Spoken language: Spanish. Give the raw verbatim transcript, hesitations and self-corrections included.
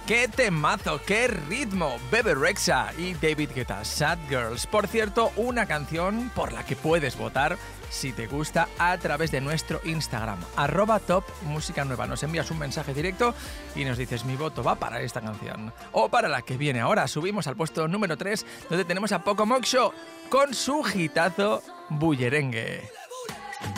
¡Qué temazo! ¡Qué ritmo! Bebe Rexha y David Guetta, Sad Girls. Por cierto, una canción por la que puedes votar si te gusta a través de nuestro Instagram, arroba top música nueva. Nos envías un mensaje directo y nos dices: mi voto va para esta canción o para la que viene ahora. Subimos al puesto número tres, donde tenemos a Poco Moxo con su hitazo Bullerengue.